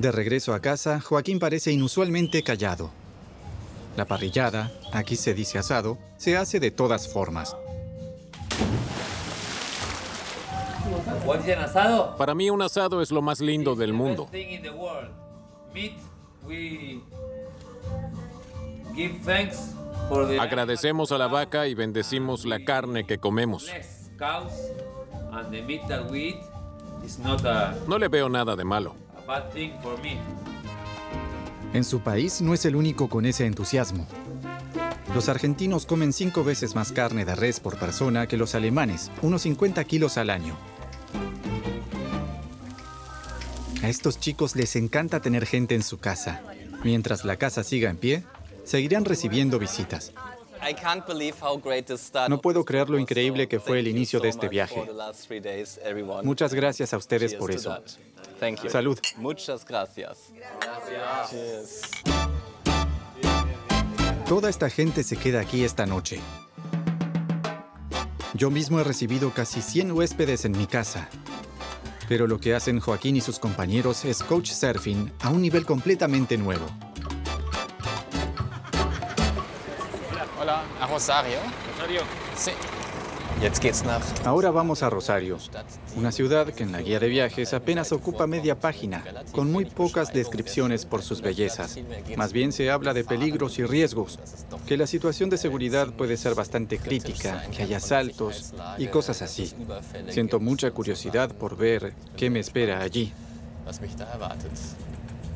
De regreso a casa, Joaquín parece inusualmente callado. La parrillada, aquí se dice asado, se hace de todas formas. ¿Asado? Para mí un asado es lo más lindo del mundo. Agradecemos a la vaca y bendecimos la carne que comemos. No le veo nada de malo. En su país no es el único con ese entusiasmo. Los argentinos comen 5 veces más carne de res por persona que los alemanes, unos 50 kilos al año. A estos chicos les encanta tener gente en su casa. Mientras la casa siga en pie, seguirán recibiendo visitas. No puedo creer lo increíble que fue el inicio de este viaje. Muchas gracias a ustedes por eso. Salud. Muchas gracias. Toda esta gente se queda aquí esta noche. Yo mismo he recibido casi 100 huéspedes en mi casa. Pero lo que hacen Joaquín y sus compañeros es couchsurfing a un nivel completamente nuevo. Hola, a Rosario. ¿Rosario? Sí. Ahora vamos a Rosario, una ciudad que en la guía de viajes apenas ocupa media página, con muy pocas descripciones por sus bellezas. Más bien se habla de peligros y riesgos, que la situación de seguridad puede ser bastante crítica, que hay asaltos y cosas así. Siento mucha curiosidad por ver qué me espera allí.